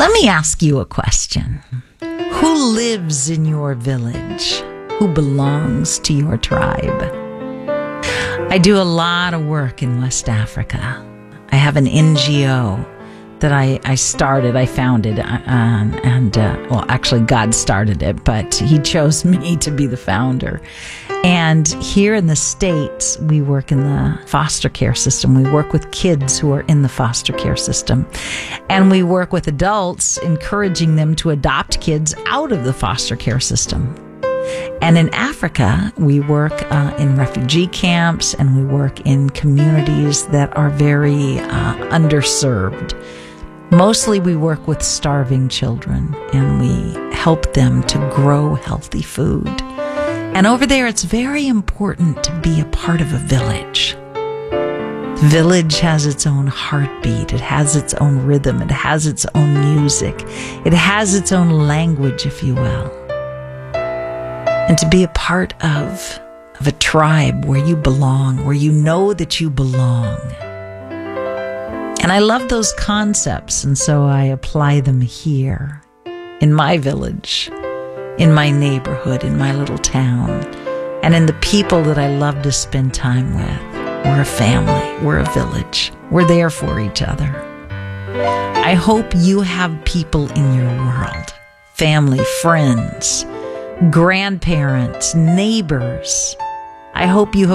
Let me ask you a question. Who lives in your village? Who belongs to your tribe? I do a lot of work in West Africa. I have an NGO that I founded, actually God started it, but he chose me to be the founder. And here in the States, we work in the foster care system. We work with kids who are in the foster care system. And we work with adults, encouraging them to adopt kids out of the foster care system. And in Africa, we work in refugee camps, and we work in communities that are very underserved. Mostly we work with starving children, and we help them to grow healthy food. And over there, it's very important to be a part of a village. The village has its own heartbeat. It has its own rhythm. It has its own music. It has its own language, if you will. And to be a part of a tribe where you belong, where you know that you belong. And I love those concepts, and so I apply them here, in my village, in my neighborhood, in my little town, and in the people that I love to spend time with. We're a family. We're a village. We're there for each other. I hope you have people in your world, family, friends, grandparents, neighbors. I hope you have